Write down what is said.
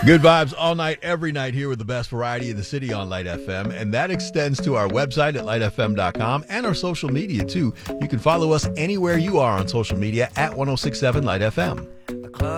Good vibes all night, every night here with the best variety in the city on Light FM. And that extends to our website at lightfm.com and our social media, too. You can follow us anywhere you are on social media at 1067 Light FM.